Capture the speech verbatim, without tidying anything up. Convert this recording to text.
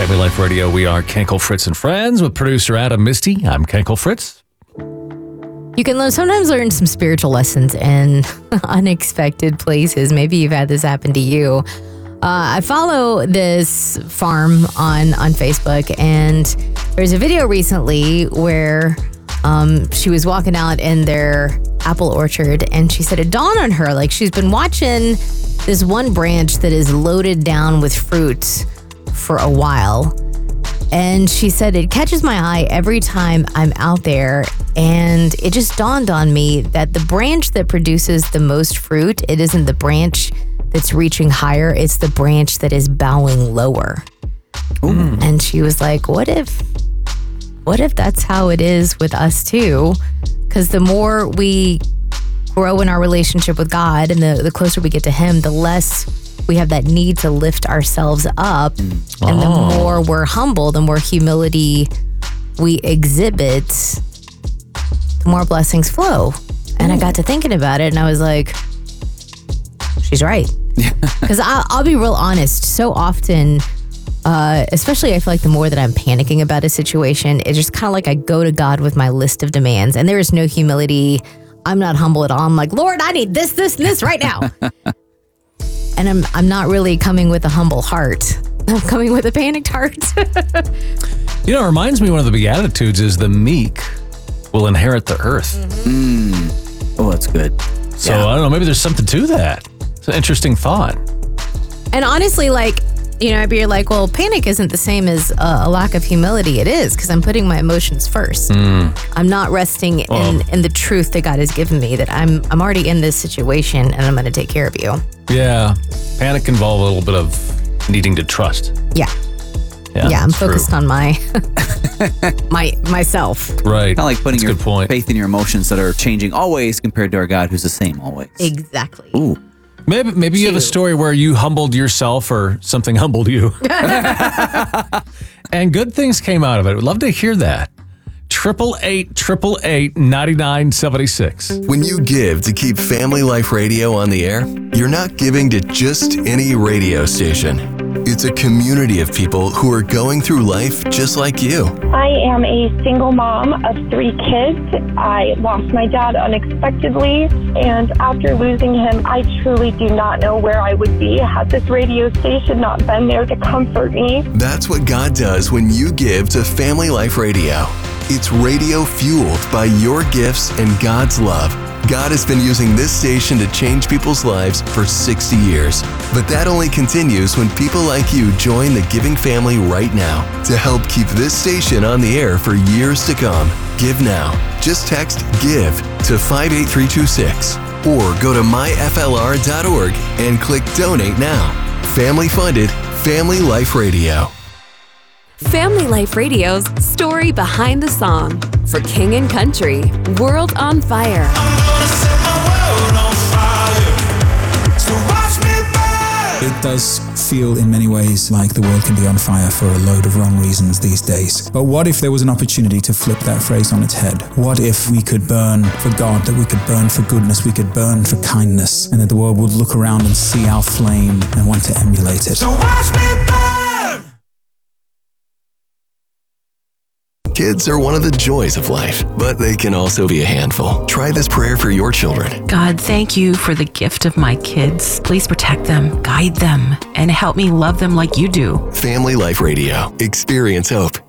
Family Life Radio. We are Kenkel, Fritz, and Friends with producer Adam Misty. I'm Kenkel Fritz. You can learn, sometimes learn some spiritual lessons in unexpected places. Maybe you've had this happen to you. Uh, I follow this farm on, on Facebook, and there's a video recently where um, she was walking out in their apple orchard, and she said it dawned on her, like she's been watching this one branch that is loaded down with fruit for a while. And she said, it catches my eye every time I'm out there. And it just dawned on me that the branch that produces the most fruit, it isn't the branch that's reaching higher, it's the branch that is bowing lower. Ooh. And she was like, what if, what if that's how it is with us too? Because the more we grow in our relationship with God and the, the closer we get to Him, the less we have that need to lift ourselves up. Oh. And the more we're humble, the more humility we exhibit, the more blessings flow. And I got to thinking about it, and I was like, she's right. Because I'll, I'll be real honest, so often, uh, especially I feel like the more that I'm panicking about a situation, it's just kind of like I go to God with my list of demands, and there is no humility. I'm not humble at all. I'm like, Lord, I need this, this, and this right now. And I'm I'm not really coming with a humble heart. I'm coming with a panicked heart. You know, it reminds me, one of the Beatitudes is the meek will inherit the earth. Mm-hmm. Mm. Oh, that's good. So yeah. I don't know, maybe there's something to that. It's an interesting thought. And honestly, like, you know, you're like, well, panic isn't the same as uh, a lack of humility. It is, because I'm putting my emotions first. Mm. I'm not resting well, in, in the truth that God has given me, that I'm I'm already in this situation and I'm going to take care of you. Yeah. Panic can involve a little bit of needing to trust. Yeah. Yeah, yeah I'm focused true. on my my myself. Right. Kind of like putting That's your a good point. faith in your emotions that are changing always compared to our God who's the same always. Exactly. Ooh. Maybe maybe you have a story where you humbled yourself or something humbled you. And good things came out of it. I'd love to hear that. Triple eight, triple eight, ninety-nine seventy-six. When you give to keep Family Life Radio on the air, you're not giving to just any radio station. It's a community of people who are going through life just like you. I am a single mom of three kids. I lost my dad unexpectedly, and after losing him, I truly do not know where I would be had this radio station not been there to comfort me. That's what God does when you give to Family Life Radio. It's radio fueled by your gifts and God's love. God has been using this station to change people's lives for sixty years. But that only continues when people like you join the giving family right now to help keep this station on the air for years to come. Give now. Just text GIVE to five eight three two six or go to my f l r dot org and click Donate Now. Family funded, Family Life Radio. Family Life Radio's Story Behind the Song for King and Country, World on Fire. I'm gonna set my world on fire, so watch me burn. It does feel in many ways like the world can be on fire for a load of wrong reasons these days. But what if there was an opportunity to flip that phrase on its head? What if we could burn for God, that we could burn for goodness, we could burn for kindness, and that the world would look around and see our flame and want to emulate it? So watch me burn. Kids are one of the joys of life, but they can also be a handful. Try this prayer for your children. God, thank you for the gift of my kids. Please protect them, guide them, and help me love them like you do. Family Life Radio. Experience hope.